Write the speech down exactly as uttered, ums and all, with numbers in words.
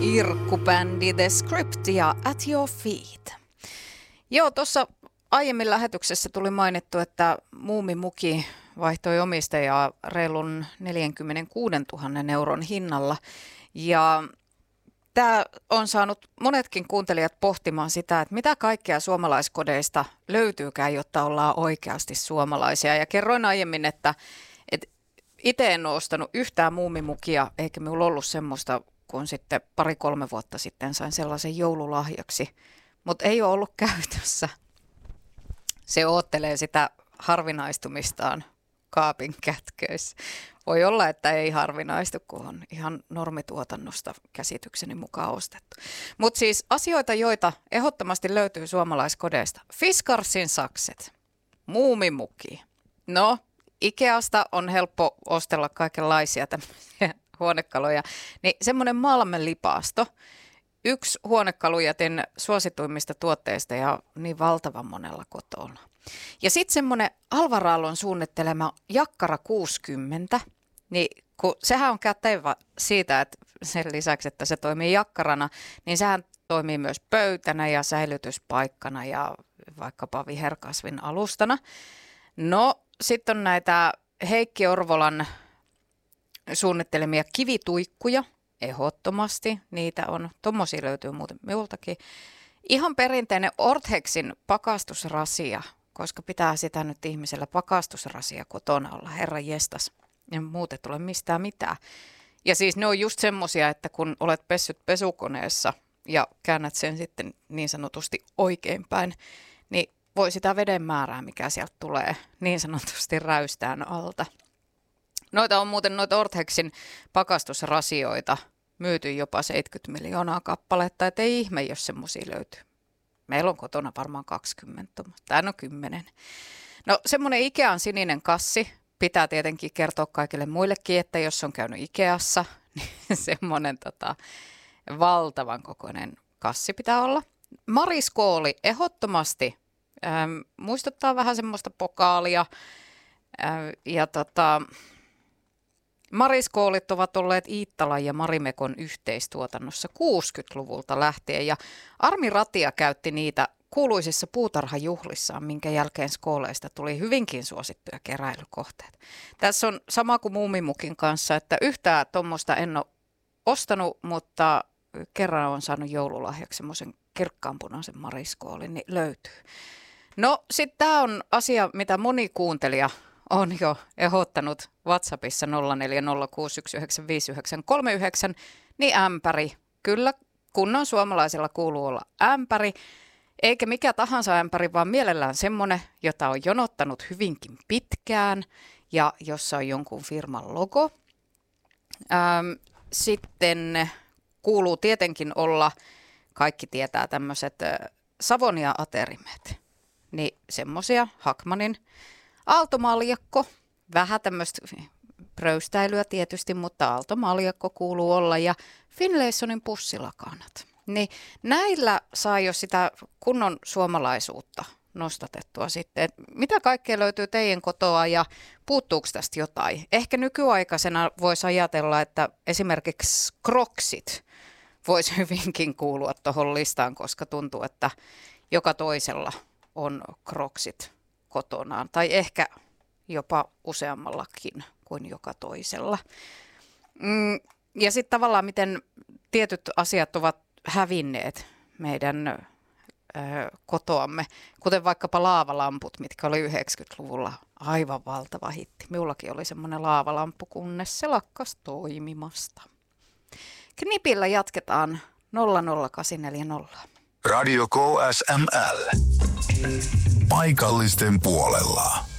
Irkkubändi The Script ja At Your Feet. Joo, tuossa aiemmin lähetyksessä tuli mainittu, että Muumimuki vaihtoi omistajaa reilun neljäkymmentäkuusituhatta euron hinnalla. Ja tämä on saanut monetkin kuuntelijat pohtimaan sitä, että mitä kaikkea suomalaiskodeista löytyykään, jotta ollaan oikeasti suomalaisia. Ja kerroin aiemmin, että, että itse en ole ostanut yhtään Muumimukia, eikä minulla ollut semmoista, kun sitten pari-kolme vuotta sitten sain sellaisen joululahjaksi. Mutta ei ole ollut käytössä. Se oottelee sitä harvinaistumistaan kaapin kätköissä. Voi olla, että ei harvinaistu, kun on ihan normituotannosta käsitykseni mukaan ostettu. Mutta siis asioita, joita ehdottomasti löytyy suomalaiskodeista. Fiskarsin sakset, Muumimuki. No, Ikeasta on helppo ostella kaikenlaisia tämmöisiä huonekaluja. Niin semmoinen Malmen lipasto. Yksi huonekalujätin suosituimmista tuotteista ja niin valtavan monella kotona. Ja sitten semmoinen Alvar Aallon suunnittelema Jakkara kuusikymmentä, niin kun sehän on kätevä siitä, että sen lisäksi, että se toimii jakkarana, niin sehän toimii myös pöytänä ja säilytyspaikkana ja vaikkapa viherkasvin alustana. No sitten on näitä Heikki Orvolan suunnittelemia kivituikkuja. Ehdottomasti niitä on. Tommosia löytyy muuten minultakin. Ihan perinteinen Orthexin pakastusrasia, koska pitää sitä nyt ihmisellä pakastusrasia kotona olla, herra jestas. Ja muuten tule mistään mitään. Ja siis ne on just semmosia, että kun olet pessyt pesukoneessa ja käännät sen sitten niin sanotusti oikeinpäin, niin voi sitä veden määrää, mikä sieltä tulee niin sanotusti räystään alta. Noita on muuten noita Orthexin pakastusrasioita myyty jopa seitsemänkymmentä miljoonaa kappaletta, että ei ihme, jos semmoisia löytyy. Meillä on kotona varmaan kaksikymmentä, tai no kymmenen. No semmoinen Ikean sininen kassi pitää tietenkin kertoa kaikille muillekin, että jos on käynyt Ikeassa, niin semmoinen tota, valtavan kokoinen kassi pitää olla. Mariskooli ehdottomasti ähm, muistuttaa vähän semmoista pokaalia äh, ja tota... Mariskoolit ovat olleet Iittalan ja Marimekon yhteistuotannossa kuusikymmentäluvulta lähtien ja Armi Ratia käytti niitä kuuluisissa puutarhajuhlissaan, minkä jälkeen skooleista tuli hyvinkin suosittuja keräilykohteita. Tässä on sama kuin Muumimukin kanssa, että yhtään tuommoista en ole ostanut, mutta kerran olen saanut joululahjaksi semmoisen kirkkaanpunaisen mariskoolin, niin löytyy. No sitten tämä on asia, mitä moni kuuntelija on jo ehdottanut WhatsAppissa nolla neljä nolla kuusi yksi yhdeksän viisi yhdeksän kolme yhdeksän, niin ämpäri. Kyllä kunnon suomalaisilla kuuluu olla ämpäri, eikä mikä tahansa ämpäri, vaan mielellään semmoinen, jota on jonottanut hyvinkin pitkään ja jossa on jonkun firman logo. Ähm, sitten kuuluu tietenkin olla, kaikki tietää tämmöiset äh, Savonia-aterimet, niin semmoisia Hackmanin. Aaltomaljakko, vähän tämmöistä pröystäilyä tietysti, mutta aaltomaljakko kuuluu olla ja Finlaysonin pussilakanat. Niin näillä saa jo sitä kunnon suomalaisuutta nostatettua sitten. Et mitä kaikkea löytyy teidän kotoa ja puuttuuko tästä jotain? Ehkä nykyaikaisena voisi ajatella, että esimerkiksi kroksit voisi hyvinkin kuulua tuohon listaan, koska tuntuu, että joka toisella on kroksit kotonaan, tai ehkä jopa useammallakin kuin joka toisella. Mm, ja sitten tavallaan, miten tietyt asiat ovat hävinneet meidän ö, kotoamme, kuten vaikkapa laavalamput, mitkä oli yhdeksänkymmentäluvulla aivan valtava hitti. Minullakin oli semmoinen laavalamppu, kunnes se lakkas toimimasta. Knipillä jatketaan nolla nolla kahdeksan neljä nolla. Radio K S M L. Paikallisten puolella.